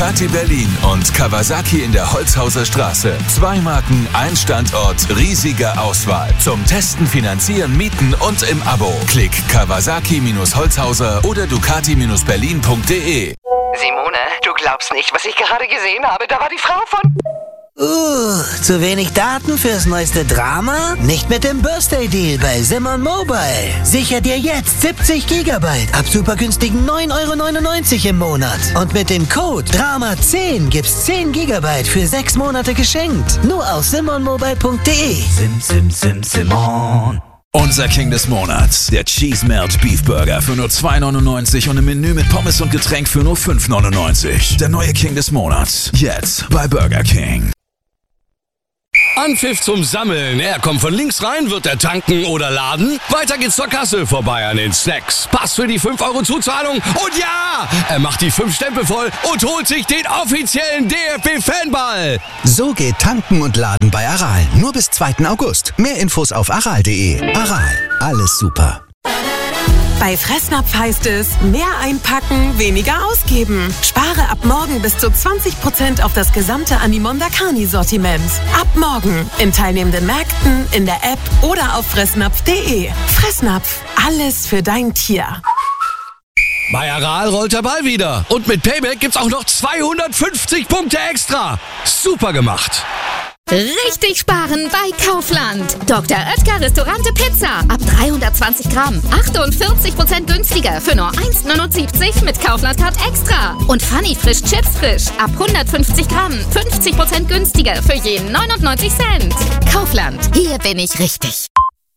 Ducati Berlin und Kawasaki in der Holzhauser Straße. 2 Marken, ein Standort, riesige Auswahl. Zum Testen, Finanzieren, Mieten und im Abo. Klick Kawasaki-Holzhauser oder Ducati-Berlin.de. Simone, du glaubst nicht, was ich gerade gesehen habe. Da war die Frau von... Zu wenig Daten fürs neueste Drama? Nicht mit dem Birthday Deal bei Simon Mobile. Sicher dir jetzt 70 GB ab super günstigen 9,99 € im Monat. Und mit dem Code DRAMA10 gibt's 10 GB für 6 Monate geschenkt. Nur auf simonmobile.de. Simon. Unser King des Monats, der Cheese Melt Beef Burger für nur 2,99 € und ein Menü mit Pommes und Getränk für nur 5,99 €. Der neue King des Monats, jetzt bei Burger King. Anpfiff zum Sammeln. Er kommt von links rein, wird er tanken oder laden? Weiter geht's zur Kasse, vorbei an den Snacks. Pass für die 5 € Zuzahlung und ja! Er macht die 5 Stempel voll und holt sich den offiziellen DFB-Fanball. So geht Tanken und Laden bei Aral. Nur bis 2. August. Mehr Infos auf aral.de. Aral, alles super. Bei Fressnapf heißt es, mehr einpacken, weniger ausgeben. Spare ab morgen bis zu 20% auf das gesamte Animonda Carni-Sortiment. Ab morgen in teilnehmenden Märkten, in der App oder auf fressnapf.de. Fressnapf, alles für dein Tier. Bei Aral rollt der Ball wieder. Und mit Payback gibt's auch noch 250 Punkte extra. Super gemacht. Richtig sparen bei Kaufland. Dr. Oetker Restaurante Pizza. Ab 320 Gramm. 48% günstiger für nur 1,79 mit Kaufland-Card extra. Und Funny Frisch Chips Frisch. Ab 150 Gramm. 50% günstiger für jeden 99 Cent. Kaufland. Hier bin ich richtig.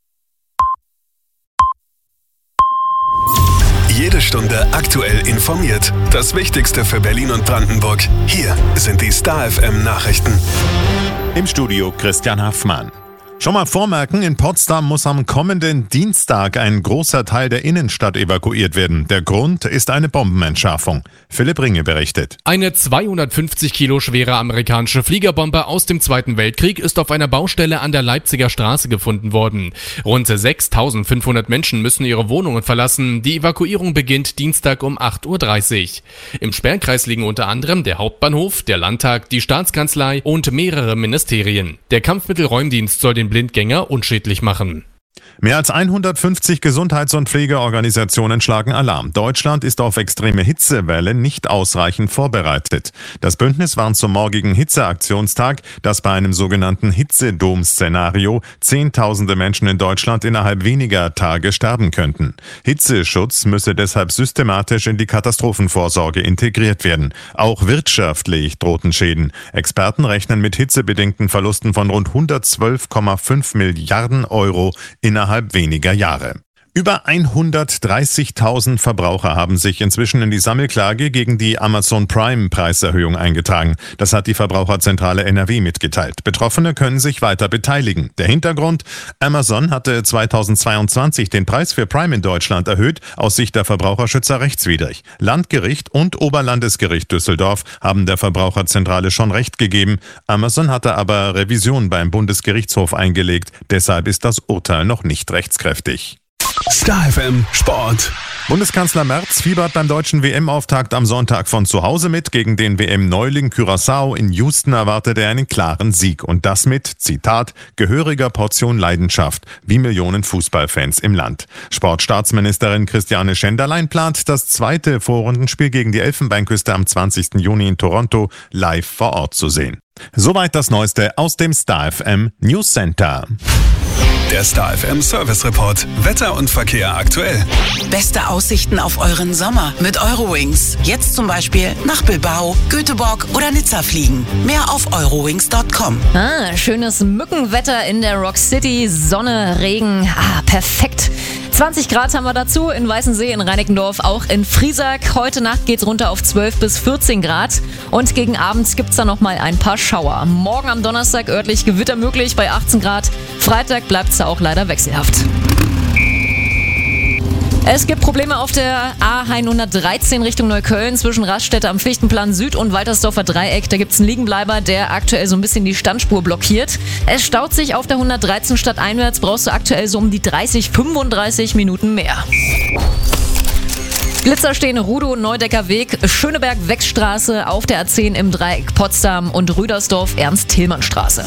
Jede Stunde aktuell informiert. Das Wichtigste für Berlin und Brandenburg. Hier sind die Star FM Nachrichten. Im Studio Christian Haffmann. Schon mal vormerken, in Potsdam muss am kommenden Dienstag ein großer Teil der Innenstadt evakuiert werden. Der Grund ist eine Bombenentschärfung. Philipp Ringe berichtet. Eine 250 Kilo schwere amerikanische Fliegerbombe aus dem Zweiten Weltkrieg ist auf einer Baustelle an der Leipziger Straße gefunden worden. Rund 6.500 Menschen müssen ihre Wohnungen verlassen. Die Evakuierung beginnt Dienstag um 8:30 Uhr. Im Sperrkreis liegen unter anderem der Hauptbahnhof, der Landtag, die Staatskanzlei und mehrere Ministerien. Der Kampfmittelräumdienst soll den Blindgänger unschädlich machen. Mehr als 150 Gesundheits- und Pflegeorganisationen schlagen Alarm. Deutschland ist auf extreme Hitzewelle nicht ausreichend vorbereitet. Das Bündnis warnt zum morgigen Hitzeaktionstag, dass bei einem sogenannten Hitzedom-Szenario Zehntausende Menschen in Deutschland innerhalb weniger Tage sterben könnten. Hitzeschutz müsse deshalb systematisch in die Katastrophenvorsorge integriert werden. Auch wirtschaftlich drohten Schäden. Experten rechnen mit hitzebedingten Verlusten von rund 112,5 Milliarden € innerhalb weniger Jahre. Über 130.000 Verbraucher haben sich inzwischen in die Sammelklage gegen die Amazon Prime-Preiserhöhung eingetragen. Das hat die Verbraucherzentrale NRW mitgeteilt. Betroffene können sich weiter beteiligen. Der Hintergrund: Amazon hatte 2022 den Preis für Prime in Deutschland erhöht, aus Sicht der Verbraucherschützer rechtswidrig. Landgericht und Oberlandesgericht Düsseldorf haben der Verbraucherzentrale schon Recht gegeben. Amazon hatte aber Revision beim Bundesgerichtshof eingelegt. Deshalb ist das Urteil noch nicht rechtskräftig. Star FM Sport. Bundeskanzler Merz fiebert beim deutschen WM-Auftakt am Sonntag von zu Hause mit. Gegen den WM-Neuling Curaçao in Houston erwartet er einen klaren Sieg. Und das mit, Zitat, gehöriger Portion Leidenschaft, wie Millionen Fußballfans im Land. Sportstaatsministerin Christiane Schenderlein plant das zweite Vorrundenspiel gegen die Elfenbeinküste am 20. Juni in Toronto live vor Ort zu sehen. Soweit das Neueste aus dem Star FM News Center. Der Star FM Service Report. Wetter und Verkehr aktuell. Beste Aussichten auf euren Sommer mit Eurowings. Jetzt zum Beispiel nach Bilbao, Göteborg oder Nizza fliegen. Mehr auf eurowings.com. Schönes Mückenwetter in der Rock City. Sonne, Regen. Perfekt. 20 Grad haben wir dazu in Weißensee, in Reinickendorf, auch in Friesack. Heute Nacht geht's runter auf 12 bis 14 Grad. Und gegen Abend gibt's dann noch mal ein paar Schauer. Morgen am Donnerstag örtlich Gewitter möglich bei 18 Grad. Freitag bleibt's auch leider wechselhaft. Es gibt Probleme auf der A113 Richtung Neukölln zwischen Raststätte am Fichtenplan Süd und Waltersdorfer Dreieck. Da gibt es einen Liegenbleiber, der aktuell so ein bisschen die Standspur blockiert. Es staut sich auf der 113 stadteinwärts, brauchst du aktuell so um die 35 Minuten mehr. Glitzer stehen Rudow-Neudecker-Weg, Schöneberg-Wechstraße, auf der A10 im Dreieck Potsdam und Rüdersdorf-Ernst-Thälmann-Straße.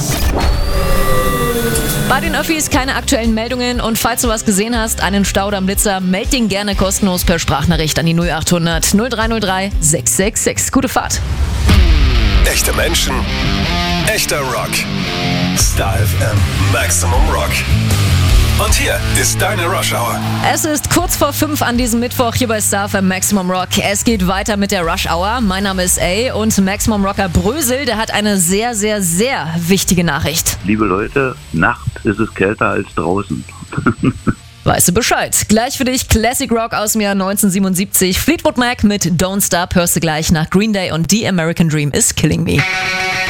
Bei den Öffis keine aktuellen Meldungen und falls du was gesehen hast, einen Staudamm-Blitzer, meld den gerne kostenlos per Sprachnachricht an die 0800 0303 666. Gute Fahrt. Echte Menschen, echter Rock. Star FM Maximum Rock. Und hier ist deine Rush Hour. Es ist kurz vor 5 an diesem Mittwoch hier bei Star FM Maximum Rock. Es geht weiter mit der Rush Hour. Mein Name ist A und Maximum Rocker Brösel, der hat eine sehr, sehr, sehr wichtige Nachricht. Liebe Leute, Nacht ist es kälter als draußen. Weißt du Bescheid? Gleich für dich Classic Rock aus dem Jahr 1977. Fleetwood Mac mit Don't Stop hörst du gleich nach Green Day und The American Dream is Killing Me.